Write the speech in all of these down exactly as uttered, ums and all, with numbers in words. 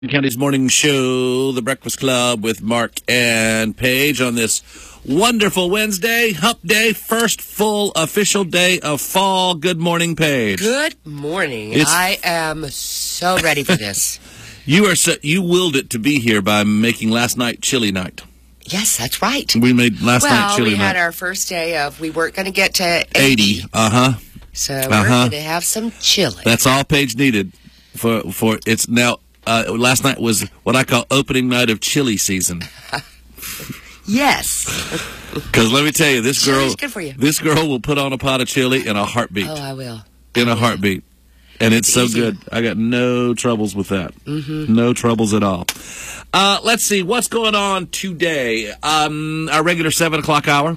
County's morning show, The Breakfast Club with Mark and Paige on this wonderful Wednesday, hump day, first full official day of fall. Good morning, Paige. Good morning. It's, I am so ready for this. You are so, you willed it to be here by making last night chili night. Yes, that's right. We made last well, night chili night. Well, we had our first day of, we weren't going to get to eighty. eighty, uh-huh. So uh-huh. we're going to have some chili. That's all Paige needed for, for it's now... Uh, last night was what I call opening night of chili season. Yes. Because let me tell you, this girl, Chili's good for you. this girl will put on a pot of chili in a heartbeat. Oh, I will. In I a will. heartbeat. And it's, It's so easy. good. I got no troubles with that. Mm-hmm. No troubles at all. Uh, let's see. What's going on today? Um, our regular seven o'clock hour.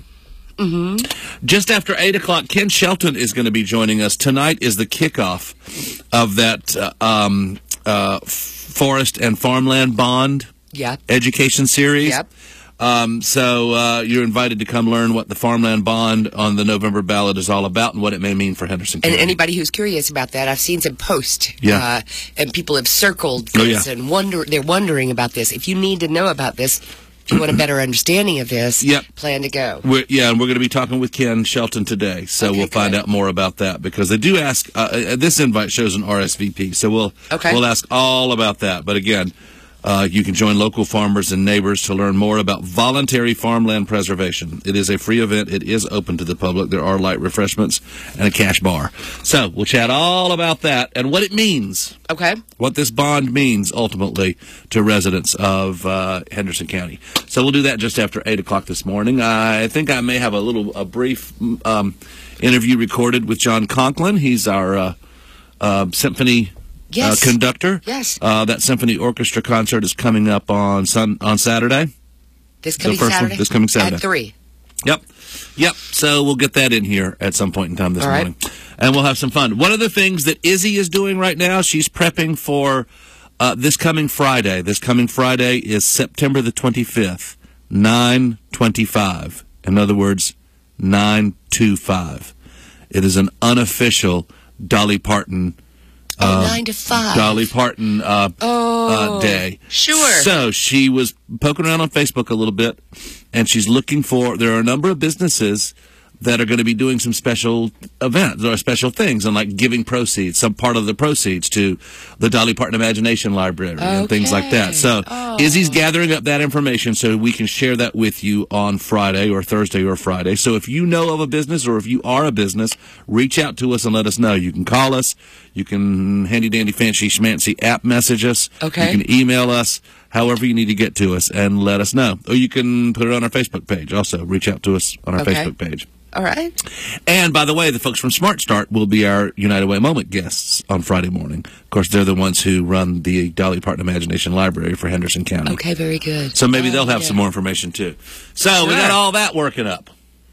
Mm-hmm. Just after eight o'clock, Ken Shelton is going to be joining us. Tonight is the kickoff of that uh, um, uh, Forest and Farmland Bond Yep. education series. Yep. Um, so uh, you're invited to come learn what the Farmland Bond on the November ballot is all about and what it may mean for Henderson County. And anybody who's curious about that, I've seen some posts. Yeah. Uh, and people have circled Oh, this yeah. and wonder, they're wondering about this. If you need to know about this, if you want a better understanding of this, Yep. plan to go. We're, yeah, and we're going to be talking with Ken Shelton today, so Okay, we'll find good. out more about that because they do ask. Uh, uh, this invite shows an R S V P, so we'll Okay. we'll ask all about that. But again, uh, you can join local farmers and neighbors to learn more about voluntary farmland preservation. It is a free event. It is open to the public. There are light refreshments and a cash bar. So we'll chat all about that and what it means. Okay. What this bond means ultimately to residents of uh, Henderson County. So we'll do that just after eight o'clock this morning. I think I may have a little, a brief um, interview recorded with John Conklin. He's our uh, uh, symphony Yes. uh, conductor. Yes. Uh, that symphony orchestra concert is coming up on sun on Saturday. This coming first one, Saturday? this coming Saturday. At three. Yep. Yep. So we'll get that in here at some point in time this All right. morning. And we'll have some fun. One of the things that Izzy is doing right now, she's prepping for uh, this coming Friday. This coming Friday is September the twenty-fifth, nine twenty-five. In other words, nine twenty-five. It is an unofficial Dolly Parton Oh, uh, nine to five. Dolly Parton uh, Oh, uh, day. sure. So she was poking around on Facebook a little bit, and she's looking for. There are a number of businesses that are going to be doing some special events or special things, and like giving proceeds, some part of the proceeds to the Dolly Parton Imagination Library and things like that. Okay. So Oh. Izzy's gathering up that information so we can share that with you on Friday or Thursday or Friday. So if you know of a business or if you are a business, reach out to us and let us know. You can call us. You can handy dandy fancy schmancy app message us. Okay. You can email us. However you need to get to us and let us know. Or you can put it on our Facebook page. Also, reach out to us on our Okay. Facebook page. All right. And by the way, the folks from Smart Start will be our United Way Moment guests on Friday morning. Of course, they're the ones who run the Dolly Parton Imagination Library for Henderson County. Okay, very good. So maybe Oh, they'll have yeah. some more information too. So we Sure. got all that working up.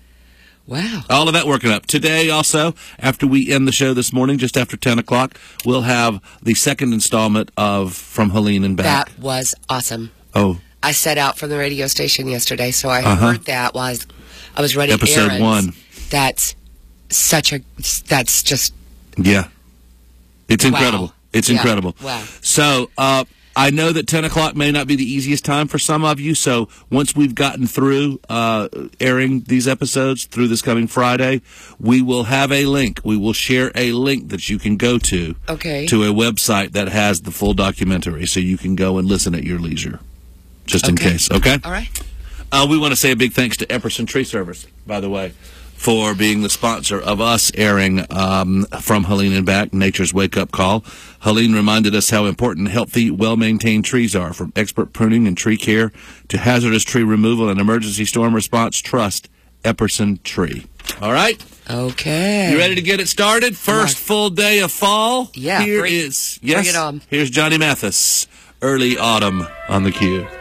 Wow. All of that working up. Today also, after we end the show this morning, just after ten o'clock, we'll have the second installment of From Helene and Back. That was awesome. Oh, I set out from the radio station yesterday, so I Uh-huh. heard that while I was, I was running Episode errands. one. That's such a, that's just, yeah. It's Wow. incredible. It's Yeah. incredible. Wow. So, uh, I know that ten o'clock may not be the easiest time for some of you, so once we've gotten through uh, airing these episodes through this coming Friday, we will have a link. We will share a link that you can go to okay. to a website that has the full documentary, so you can go and listen at your leisure, just in Okay. case, okay? All right. Uh, we want to say a big thanks to Epperson Tree Service, by the way, for being the sponsor of us airing um, From Helene and Back, Nature's Wake Up Call. Helene reminded us how important healthy, well-maintained trees are. From expert pruning and tree care to hazardous tree removal and emergency storm response, trust Epperson Tree. All right? Okay. You ready to get it started? First Mark. full day of fall. Yeah, Here bring- is, yes, bring it on. Here's Johnny Mathis, Early Autumn on the cue.